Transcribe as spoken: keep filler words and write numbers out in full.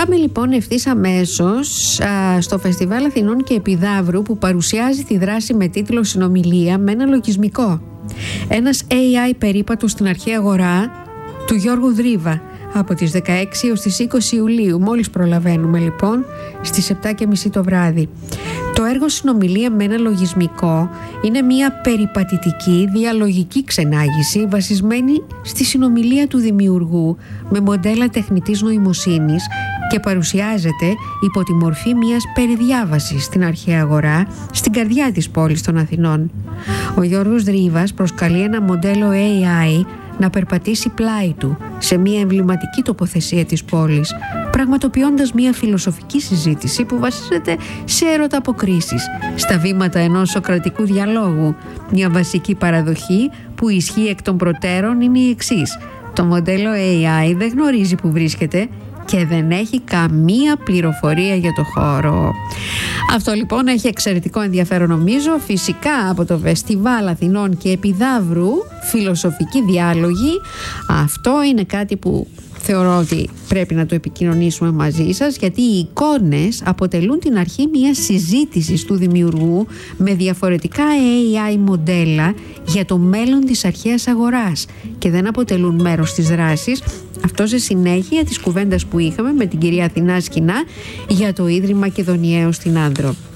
Πάμε λοιπόν ευθύς αμέσως α, στο Φεστιβάλ Αθηνών και Επιδαύρου, που παρουσιάζει τη δράση με τίτλο «Συνομιλία με ένα λογισμικό». Ένας έι άι περίπατος στην αρχαία αγορά του Γιώργου Δρίβα, από τις δεκαέξι έως τις είκοσι Ιουλίου. Μόλις προλαβαίνουμε λοιπόν, στις επτά και μισή το βράδυ. Το έργο «Συνομιλία με ένα λογισμικό» είναι μια περιπατητική διαλογική ξενάγηση βασισμένη στη συνομιλία του δημιουργού με μοντέλα τεχνητής νοημοσύνης και παρουσιάζεται υπό τη μορφή μιας περιδιάβασης στην αρχαία αγορά, στην καρδιά της πόλης των Αθηνών. Ο Γιώργος Δρίβας προσκαλεί ένα μοντέλο έι άι να περπατήσει πλάι του σε μια εμβληματική τοποθεσία της πόλης, πραγματοποιώντας μια φιλοσοφική συζήτηση που βασίζεται σε ερωταποκρίσεις στα βήματα ενός σοκρατικού διαλόγου. Μια βασική παραδοχή που ισχύει εκ των προτέρων είναι η εξής: το μοντέλο έι άι δεν γνωρίζει που βρίσκεται και δεν έχει καμία πληροφορία για το χώρο. Αυτό λοιπόν έχει εξαιρετικό ενδιαφέρον, νομίζω. Φυσικά από το Φεστιβάλ Αθηνών και Επιδαύρου, φιλοσοφική διάλογη. Αυτό είναι κάτι που θεωρώ ότι πρέπει να το επικοινωνήσουμε μαζί σας, γιατί οι εικόνες αποτελούν την αρχή μιας συζήτησης του δημιουργού με διαφορετικά έι άι μοντέλα για το μέλλον της αρχαίας αγοράς και δεν αποτελούν μέρος της δράσης. Αυτό σε συνέχεια της κουβέντας που είχαμε με την κυρία Αθηνά Σκηνά για το Ίδρυμα Μακεδονιαίου στην Άνδρο.